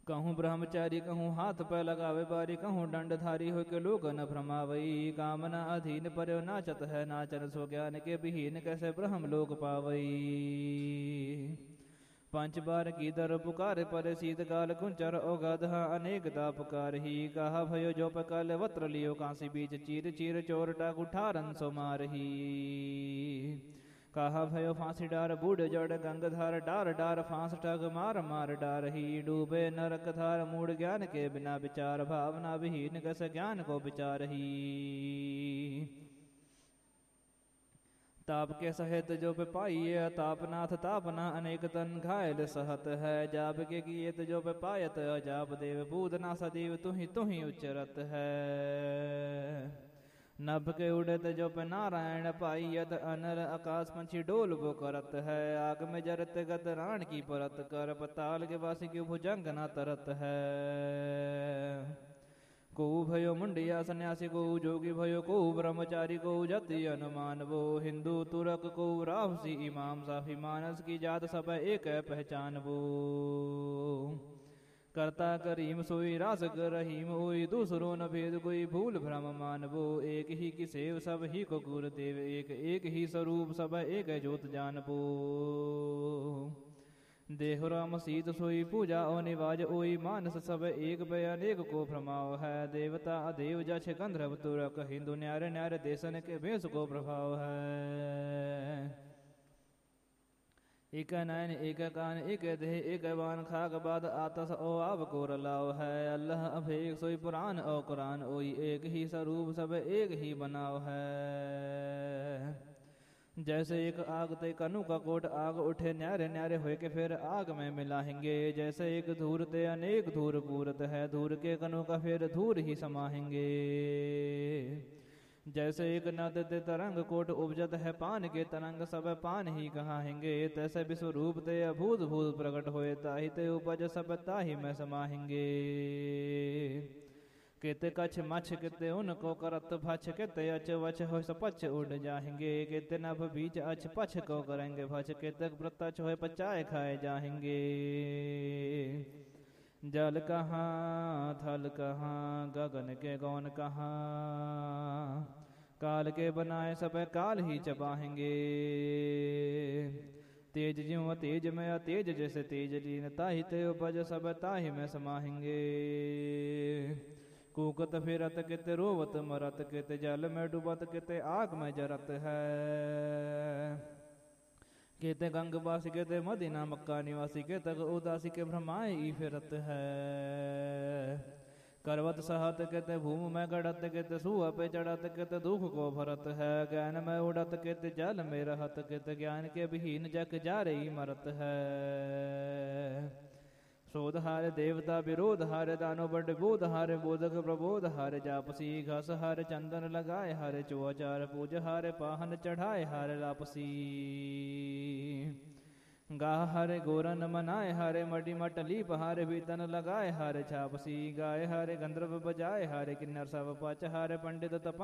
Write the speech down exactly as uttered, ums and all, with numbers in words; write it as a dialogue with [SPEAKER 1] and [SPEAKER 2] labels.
[SPEAKER 1] कहूँ ब्रह्मचारी कहूँ हाथ पे लगावे बारी, कहूँ दंडधारी हो के लोग न भ्रमावई। कामना अधीन पर्यो नाचत है, नाचन सो ज्ञान के विहीन, कैसे ब्रह्म लोक पावई। पंच बार की दर पुकार पर शीत काल कुंचर ओगधा अनेक दा पुकार ही। कहा भयो जो पकल वत्र लियो कांसी बीच, चीर चीर चोर टाक उठारन सो मारही। कहा भयो फांसी डार बूढ़ जड़ गंगधार, डार डार फांस ठग मार मार डार ही। डूबे नरक धार मूढ़ ज्ञान के बिना विचार, भावना विहीन कस ज्ञान को विचार ही। ताप के सहित जो पे पाइये तापनाथ तापना, अनेक तन घायल सहत है। जाप के किएत जो पे पायत जाप देव, पूतना सदैव तुही तुही उच्चरत है। नभ के उड़त जो पे नारायण पाइयत, अनर आकाश पंछी डोल वो करत है। आग में जरत गत राण की परत कर, पताल के वासी की भुजंग न तरत है। को भयो मुंडिया सन्यासी को जोगी भयो, को ब्रह्मचारी को जति अनुमान वो। हिंदू तुरक को रावसी इमाम साफी, मानस की जात सब एक पहचान वो। करता करीम सोई रासक रहीम होई, दूसरो न भेद कोई भूल भ्रम मान वो। एक ही की सेव सब ही को गुर देव, एक एक ही स्वरूप सब एक ज्योत जान वो। देह राम सीत सोई पूजा ओ निवाज ओई, मानस सब एक भय अनेक को भ्रमाव है। देवता अदेव जछ गंधर्व तुरक, हिंदू न्यारे न्यारे देशन के भेष को प्रभाव है। एक नयन एक कान एक देह एक बान, खाक बाद आतस ओ आब को रलाव है। अल्लाह अभेक सोई पुराण ओ कुरान ओई, एक ही स्वरूप सब एक ही बनाव है। जैसे एक आग ते कनु का कोट आग उठे, न्यारे न्यारे होए के फिर आग में मिलाहेंगे। जैसे एक धूर ते अनेक धूर पूरत है, धूर के कनु का फिर धूर ही समाहेंगे। जैसे एक नद ते तरंग कोट उपजत है, पान के तरंग सब पान ही कहाहेंगे। तैसे विश्वरूप ते अभूत भूत प्रकट होए, ताहि ते उपज सब ताहि में समाहेंगे। किते कछ मछ किते उनको करत भछ, किते अच वच हो सपच उड़ जाएंगे। किते नभ बीच अच पछ को करेंगे भछ, किते प्रत्यक्ष हो पचाए खाए जाएंगे। जल कहाँ थल कहाँ गगन के गौन कहाँ, काल के बनाए सब काल ही चबाहेंगे। तेज ज्यों तेज में अतेज जैसे तेज लीन, ताहि ते उपज सब ताहि में समाहेंगे। कूकत फिरत कित रोवत मरत, कित जल में डूबत कित आग में जरत है। केते गंगवासी केते मदीना मक्का निवासी, केते उदासी के भ्रमाए ई फिरत है। करवत सहत केते भूमि में गड़त, केते सुआ पे चढ़त केते दुख को भरत है। ज्ञान में उड़त केते जल में रहत, केते ज्ञान के विहीन जग जा रही मरत है। शोध हार देवता विरोध हार, दानो बड़ बोध हार, बोधक प्रबोध हार। जापसी घस हार चंदन लगाए हार, चुआचार पूज हार पाहन चढ़ाए हार लापसी। गाह हारे गोरन मनाए हारे, मडी मटली पहारे भीतन लगाए हारे छापसी। गाय हारे गंधर्व बजाए हारे, किन्नर सब पाच हारे पंडित तपा